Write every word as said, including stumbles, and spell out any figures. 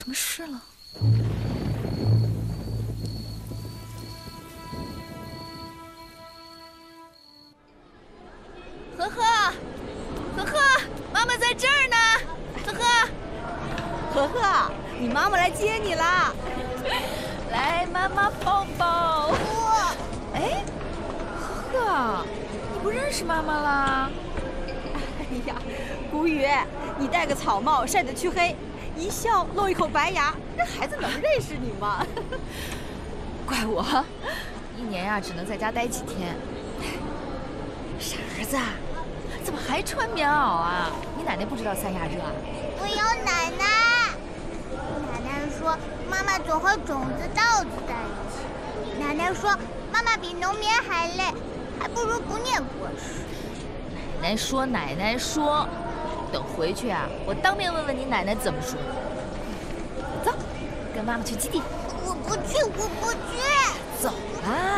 什么事了？ 呵呵，呵呵，妈妈在这儿呢。呵呵， 呵呵，你妈妈来接你啦！ 来，妈妈抱抱。 哇， 哎，呵呵，你不认识妈妈啦？ 哎呀，古雨，你戴个草帽晒得黢黑，一笑露一口白牙，这孩子能认识你吗？ 怪我，一年呀、只能在家待几天。傻儿子，怎么还穿棉袄啊？你奶奶不知道三亚热啊？ 我有奶奶。奶奶说，妈妈总和种子、稻子在一起。奶奶说，妈妈比农民还累，还不如不念国诗。 奶奶说，奶奶说，等回去啊，我当面问问你奶奶怎么说。走，跟妈妈去基地。 我不去，我不去。 走啊！